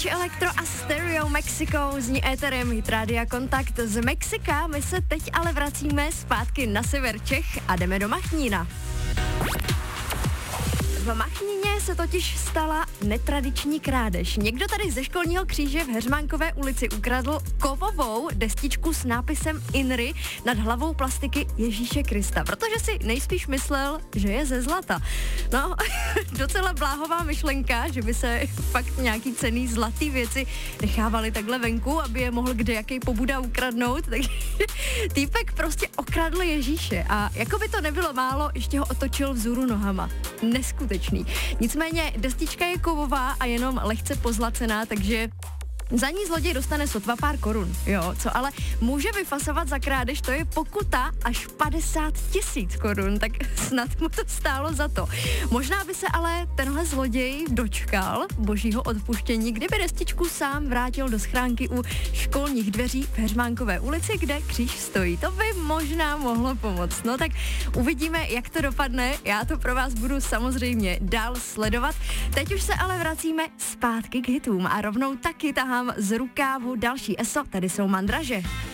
Pitch Electro a Stereo Mexico zní éterem Hit Rádia Kontakt z Mexika. My se teď ale vracíme zpátky na sever Čech a jdeme do Machnína. V Machníně se totiž stala netradiční krádež. Někdo tady ze Školního kříže v Heřmánkové ulici ukradl kovovou destičku s nápisem INRI nad hlavou plastiky Ježíše Krista, protože si nejspíš myslel, že je ze zlata. No, docela bláhová myšlenka, že by se fakt nějaký cenný zlatý věci nechávaly takhle venku, aby je mohl kdejaký pobuda ukradnout. Takže týpek prostě okradl Ježíše a jako by to nebylo málo, ještě ho otočil vzhůru nohama. Neskutečný. Nicméně destička je kovová a jenom lehce pozlacená, takže za ní zloděj dostane sotva pár korun, jo, co ale může vyfasovat za krádež, to je pokuta až 50 000 korun, tak snad mu to stálo za to. Možná by se ale tenhle zloděj dočkal božího odpuštění, kdyby destičku sám vrátil do schránky u školních dveří v Heřmánkové ulici, kde kříž stojí. To by možná mohlo pomoct. No tak uvidíme, jak to dopadne, já to pro vás budu samozřejmě dál sledovat. Teď už se ale vracíme zpátky k hitům a rovnou taky tahám z rukávu další ESO, tady jsou Mandraže.